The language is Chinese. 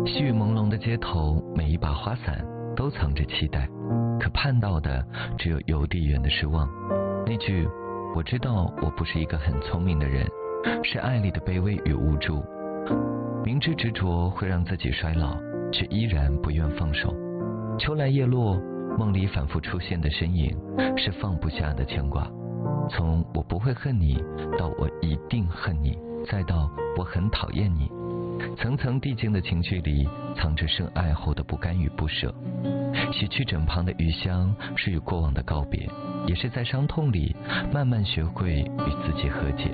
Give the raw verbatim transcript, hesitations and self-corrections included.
细雨朦胧的街头，每一把花伞都藏着期待，可盼到的只有邮递员的失望。那句我知道我不是一个很聪明的人，是爱里的卑微与无助。明知执着会让自己衰老，却依然不愿放手。秋来叶落，梦里反复出现的身影，是放不下的牵挂。从我不会恨你，到我一定恨你，再到我很讨厌你，层层递进的情绪里，藏着深爱后的不甘与不舍。洗去枕旁的余香，是与过往的告别，也是在伤痛里慢慢学会与自己和解。